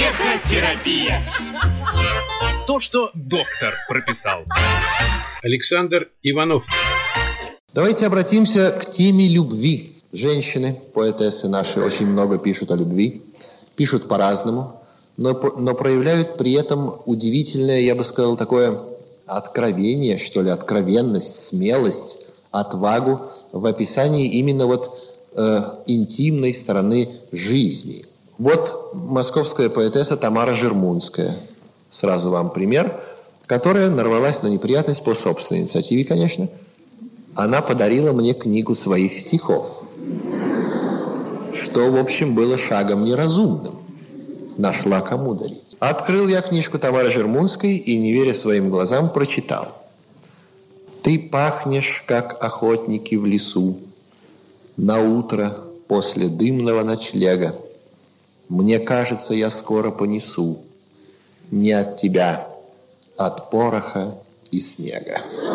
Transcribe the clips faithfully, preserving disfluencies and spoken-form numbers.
Психотерапия. То, что доктор прописал. Александр Иванов. Давайте обратимся к теме любви. Женщины, поэтессы наши, очень много пишут о любви. Пишут по-разному, но, но проявляют при этом удивительное, я бы сказал, такое откровение, что ли, откровенность, смелость, отвагу в описании именно вот э, интимной стороны жизни. Вот московская поэтесса Тамара Жермунская, сразу вам пример, которая нарвалась на неприятность по собственной инициативе, конечно. Она подарила мне книгу своих стихов, что, в общем, было шагом неразумным. Нашла кому дарить. Открыл я книжку Тамары Жермунской и, не веря своим глазам, прочитал. «Ты пахнешь, как охотники в лесу, на утро после дымного ночлега. Мне кажется, я скоро понесу не от тебя, от пороха и снега».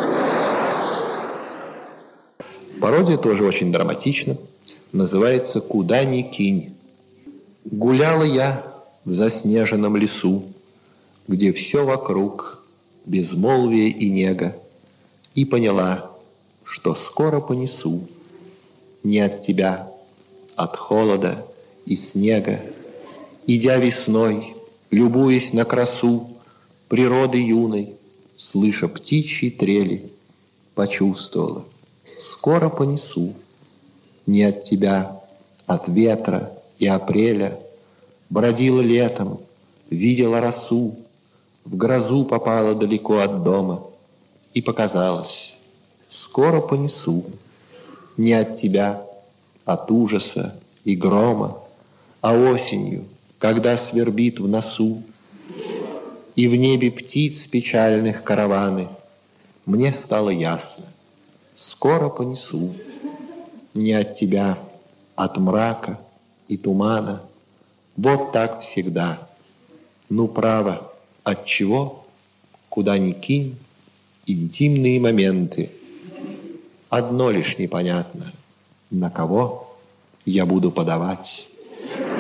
Пародия тоже очень драматична. Называется «Куда ни кинь». Гуляла я в заснеженном лесу, где все вокруг безмолвие и нега, и поняла, что скоро понесу не от тебя, от холода и снега. Идя весной, любуясь на красу природы юной, слыша птичьи трели, почувствовала, скоро понесу не от тебя, от ветра и апреля. Бродила летом, видела росу, в грозу попала далеко от дома, и показалось, скоро понесу не от тебя, от ужаса и грома, а осенью, когда свербит в носу, и в небе птиц печальных караваны, мне стало ясно, скоро понесу не от тебя, от мрака и тумана. Вот так всегда. Ну, право, от чего, куда ни кинь, интимные моменты. Одно лишь непонятно, на кого я буду подавать